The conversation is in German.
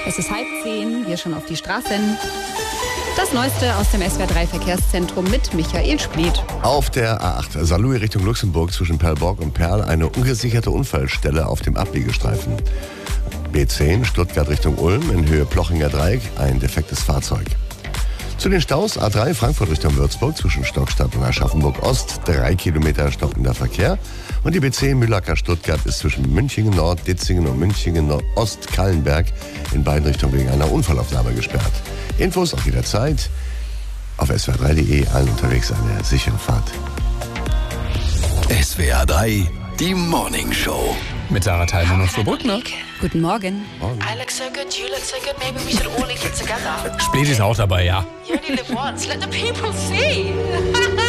Es ist 9:30, wir schon auf die Straßen. Das Neueste aus dem SWR3 Verkehrszentrum mit Michael Spliet. Auf der A8 Saarlouis Richtung Luxemburg zwischen Perlborg und Perl eine ungesicherte Unfallstelle auf dem Abbiegestreifen. B10 Stuttgart Richtung Ulm in Höhe Plochinger Dreieck ein defektes Fahrzeug. Zu den Staus A3 Frankfurt Richtung Würzburg zwischen Stockstadt und Aschaffenburg Ost 3 Kilometer stockender Verkehr. Und die B10 Mühlacker Stuttgart ist zwischen Münchingen Nord, Ditzingen und Münchingen Ost Kallenberg in beiden Richtungen wegen einer Unfallaufnahme gesperrt. Infos auch jederzeit auf swr3.de. Allen unterwegs eine sichere Fahrt. SWR3, die Morning Show. Mit Sarah Teilmann und Flo Brückner. Guten Morgen. I look so good, you look so good, maybe we should all eat it together. Spliet ist auch dabei, ja. You only live once, let the people see.